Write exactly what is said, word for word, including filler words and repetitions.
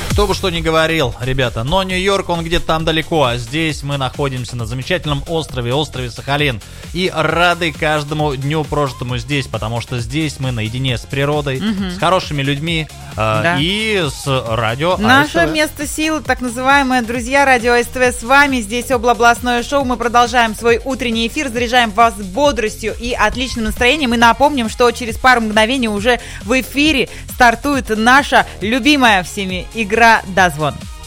Кто бы что ни говорил, ребята, но Нью-Йорк, он где-то там далеко, а здесь мы находимся на замечательном острове, острове Сахалин. И рады каждому дню прожитому здесь, потому что здесь мы наедине с природой, угу. с хорошими людьми э, да. и с радио Наше АСТВ. Место силы, так называемые друзья, радио АСТВ с вами. Здесь облабластное шоу. Мы продолжаем свой утренний эфир, заряжаем вас бодростью и отличным настроением. И напомним, что через пару мгновений уже в эфире стартует наша любимая всеми игра «Дозвон».